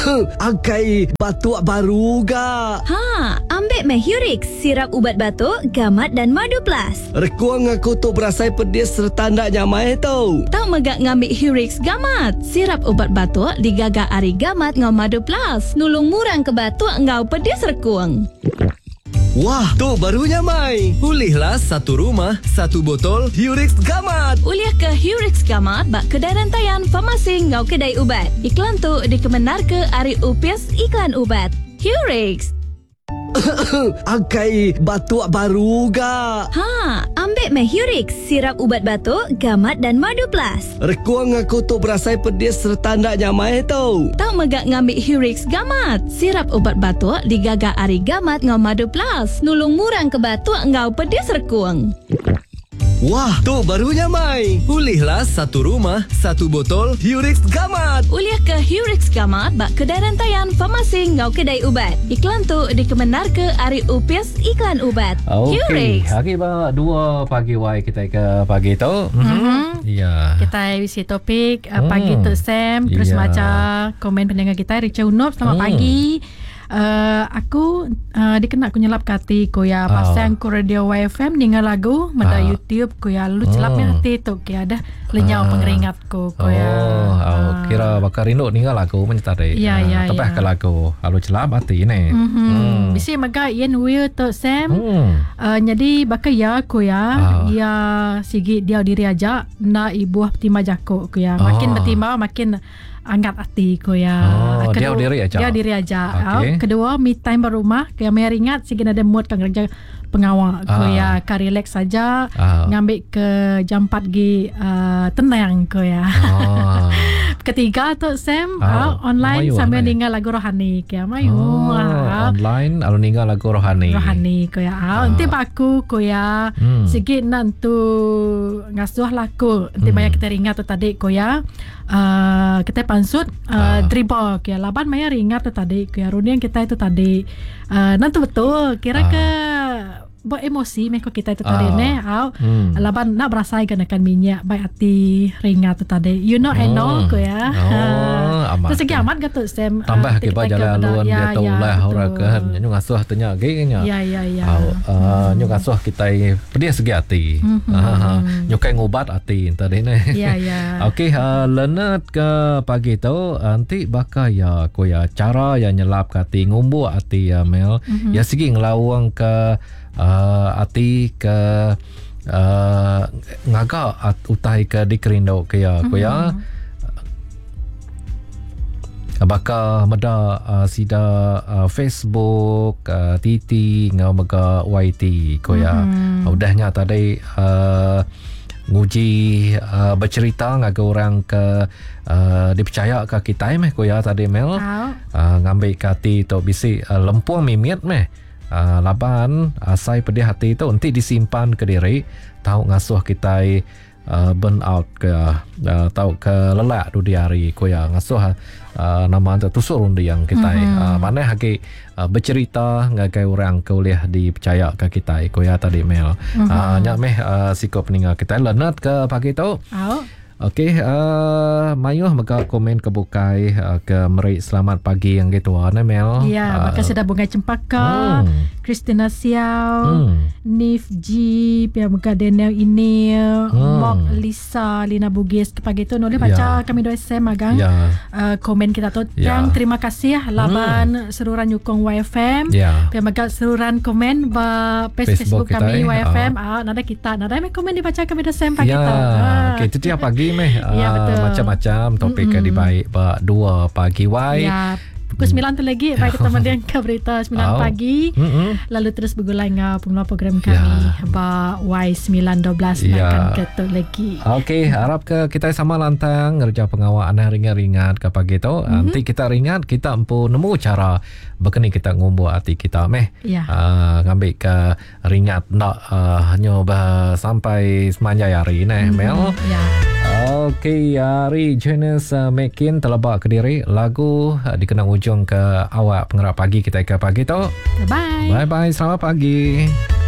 Angkai batuk baru ga. Ambil Hurix, sirap ubat batuk, gamat dan madu plus. Rekuang aku tu berasai pedis serta ndak nyamai tau. Tak megak ngambil Hurix gamat, sirap ubat batuk digagak ari gamat ngau madu plus. Nulung murang ke batuk ngau pedis rekuang. Wah, tu barunya Mai. Pulihlah satu rumah, satu botol Hurix Gamat. Uliah ke Hurix Gamat bak kedai rantaian farmasi ngau kedai ubat. Iklan tu dikemenar ke Ari UPS Iklan Ubat. Hurix. Angkai batuk baru ga. Ambil Hurix, sirap ubat batuk, gamat dan madu plus. Rekuang aku tu berasai pedis serta ndak nyamai tau. Tak megak ngambil Hurix gamat, sirap ubat batuk digagak ari gamat ngau madu plus. Nulung murang ke batuk ngau pedis rekuang. Wah, tu barunya Mai. Pulihlah satu rumah, satu botol Hurix Gamat. Uliah ke Hurix Gamat bak kedai rantaian farmasi ngau kedai ubat. Iklan tu dikemenar ke Ari UPS Iklan Ubat. Hurix. Hari 2 pagi kita ke pagi tu. Ya. Kita isi topik pagi tu Sam. Terus baca komen pendengar kita Richa Unop. Selamat pagi. Aku dikena aku nyelap kati ko ya pasang ko radio YFM dengar lagu mada YouTube ko ya lu celapnya hati tu ko ada lenyau pengeringat ko ya. Kira bakar rindu dengar lagu menyetare. Tapi ke lagu lu celap hati ni. Bisi maga yen will tu Sam. Jadi bakar ya ko ya ya sigi dia diri aja na ibu timah jako ko ya. Makin bertimah makin angkat hati ko ya. Dia diri aja. Dia diri aja. Kedua me time berumah kaya mai ringat sigi ada mood kan kerja pengawal ko ya ka relax saja ngambil ke jam 4 gi tenang ko ya. Ketiga tu Sam online sambil dengar lagu rohani kaya mayu. Online alu dengar lagu rohani. Rohani ko ya. Nanti baku ko ya. Sigi nantu ngasuh laku. Nanti banyak kita ringat tu tadi ko ya. Kita pansut dribble kaya laban maya ringat tu tadi kaya runian kita itu tadi nanti betul kira ke buat emosi mereka kita itu tadi laban nak berasai kenakan minyak baik hati ringat tu tadi you know I know ko ya. Terus segi amat gatu Sam tambah ke jalan luan dia tahu lah orang kan nyu ngasuh tanya genya nyu ngasuh kita pedih segi hati nyu kai ngobat hati tadi ni okey lenat ke pagi tu nanti bakal ya ko ya cara yang nyelap hati ngumbu hati ya Mel ya segi ngelawang ke hati ke ngaga utai ke dikerindo ke ya ko ya baka meda sida Facebook TT ngau maga YT ko ya udahnya tadi nguji bercerita ngaga orang ke dipercaya ke kita ko ya tadi Mel ngambil kati tu bisi lempuang mimit laban asai pedih hati tu nanti disimpan ke diri tahu ngasuh kita burn out ke tahu ke lelak du diari ko ya ngasuh nama tu tusuk undi yang kita mana hagi bercerita ngagai orang ke boleh dipercaya ke kita ko ya tadi Mel nyak meh sikap peninggal kita lenat ke pagi tu. Okey, mayuh maka komen kebukai ke meri selamat pagi yang gitu Mel. Ya, maka sudah bunga cempaka, Christina Siau, Nif G, pia muka Daniel ini, Mok Lisa, Lina Bugis ke pagi tu boleh baca kami doa SM agang. Komen kita tu yang terima kasih laban seluruhan nyukong YFM. Pia muka seluruhan komen ba Facebook kami YFM. Nada kita, nada komen dibaca kami doa SM pagi tu. Okey, itu tiap pagi macam-macam topik di baik 2 pagi pukul 9 tu lagi baik kita mendengar ke berita 9 pagi lalu terus bergulai dengan pengeluar program kami Y912 akan ketuk lagi. Okey, harap ke kita sama lantang ngerja pengawal aneh ringat-ringat ke pagi tu nanti kita ringat kita empu nemu cara begini kita ngumbu hati kita ngambil ke ringat nak hanya sampai semanjai hari ni Mel. Okey, hari Jonas Mekin terlebak ke diri lagu dikenang ujung ke awak pengerak pagi kita ke pagi tu. Bye. Bye-bye, selamat pagi.